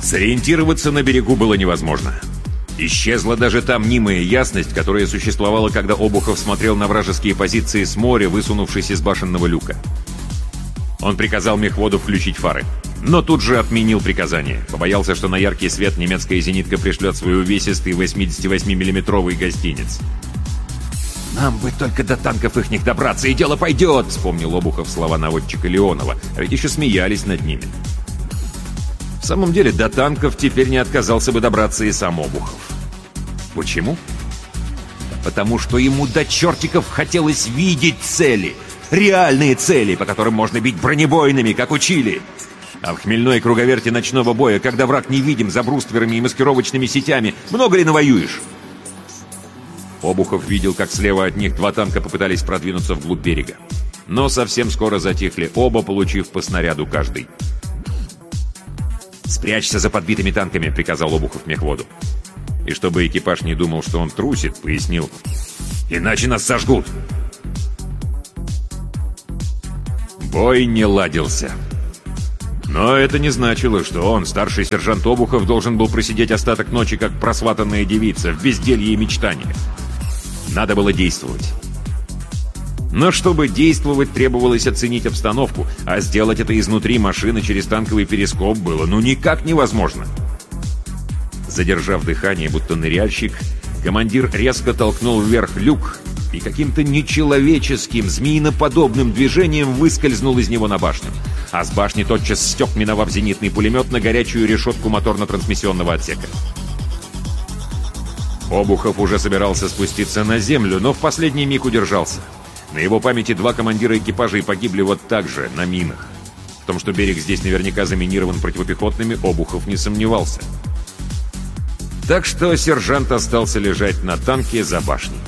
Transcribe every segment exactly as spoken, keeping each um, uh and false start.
Сориентироваться на берегу было невозможно. Исчезла даже та мнимая ясность, которая существовала, когда Обухов смотрел на вражеские позиции с моря, высунувшись из башенного люка. Он приказал мехводу включить фары, но тут же отменил приказание. Побоялся, что на яркий свет немецкая зенитка пришлет свой увесистый восьмидесятивосьмимиллиметровый гостиниц. «Нам бы только до танков ихних добраться, и дело пойдет!» — вспомнил Обухов слова наводчика Леонова, а ведь еще смеялись над ними. В самом деле, до танков теперь не отказался бы добраться и сам Обухов. Почему? Потому что ему до чертиков хотелось видеть цели. Реальные цели, по которым можно бить бронебойными, как учили. А в хмельной круговерти ночного боя, когда враг невидим за брустверами и маскировочными сетями, много ли навоюешь? Обухов видел, как слева от них два танка попытались продвинуться вглубь берега. Но совсем скоро затихли оба, получив по снаряду каждый. «Спрячься за подбитыми танками», — приказал Обухов мехводу. И чтобы экипаж не думал, что он трусит, пояснил: «Иначе нас сожгут». Бой не ладился. Но это не значило, что он, старший сержант Обухов, должен был просидеть остаток ночи, как просватанная девица, в безделье и мечтаниях. Надо было действовать. Но чтобы действовать, требовалось оценить обстановку, а сделать это изнутри машины через танковый перископ было ну никак невозможно. Задержав дыхание, будто ныряльщик, командир резко толкнул вверх люк и каким-то нечеловеческим, змеиноподобным движением выскользнул из него на башню. А с башни тотчас стек, миновав зенитный пулемет, на горячую решетку моторно-трансмиссионного отсека. Обухов уже собирался спуститься на землю, но в последний миг удержался. На его памяти два командира экипажей погибли вот так же, на минах. В том, что берег здесь наверняка заминирован противопехотными, Обухов не сомневался. Так что сержант остался лежать на танке за башней.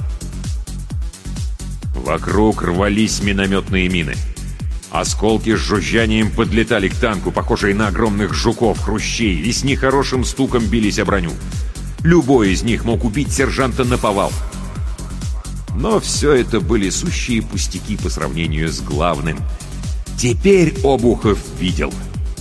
Вокруг рвались минометные мины. Осколки с жужжанием подлетали к танку, похожие на огромных жуков, хрущей, и с нехорошим стуком бились о броню. Любой из них мог убить сержанта наповал. Но все это были сущие пустяки по сравнению с главным. Теперь Обухов видел.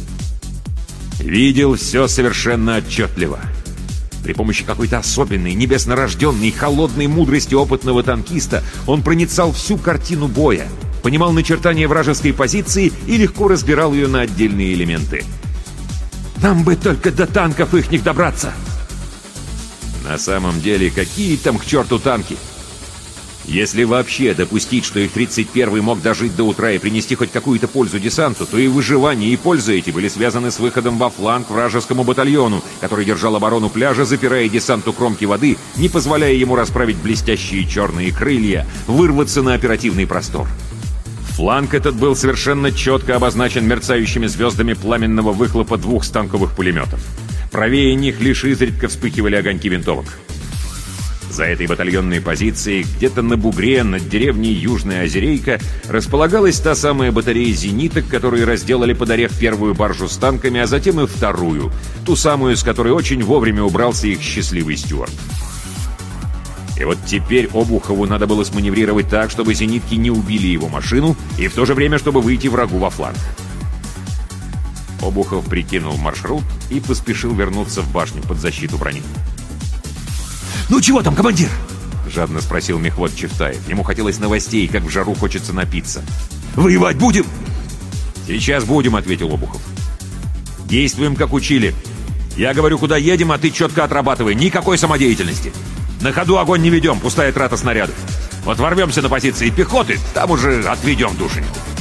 Видел все совершенно отчетливо. При помощи какой-то особенной, небеснорожденной, холодной мудрости опытного танкиста он проницал всю картину боя, понимал начертания вражеской позиции и легко разбирал ее на отдельные элементы. «Нам бы только до танков ихних добраться!» На самом деле, какие там к черту танки? Если вообще допустить, что их тридцать первый мог дожить до утра и принести хоть какую-то пользу десанту, то и выживание, и польза эти были связаны с выходом во фланг вражескому батальону, который держал оборону пляжа, запирая десант у кромки воды, не позволяя ему расправить блестящие черные крылья, вырваться на оперативный простор. Фланг этот был совершенно четко обозначен мерцающими звездами пламенного выхлопа двух станковых пулеметов. Правее них лишь изредка вспыхивали огоньки винтовок. За этой батальонной позицией, где-то на бугре над деревней Южная Озерейка, располагалась та самая батарея зениток, которые разделали под орех первую баржу с танками, а затем и вторую, ту самую, с которой очень вовремя убрался их счастливый стюарт. И вот теперь Обухову надо было сманеврировать так, чтобы зенитки не убили его машину, и в то же время, чтобы выйти врагу во фланг. Обухов прикинул маршрут и поспешил вернуться в башню под защиту брони. «Ну чего там, командир?» — жадно спросил мехвод Чевтаев. Ему хотелось новостей, как в жару хочется напиться. «Воевать будем?» «Сейчас будем», — ответил Обухов. «Действуем, как учили. Я говорю, куда едем, а ты четко отрабатывай. Никакой самодеятельности. На ходу огонь не ведем, пустая трата снарядов. Вот ворвемся на позиции пехоты, там уже отведем душеньку».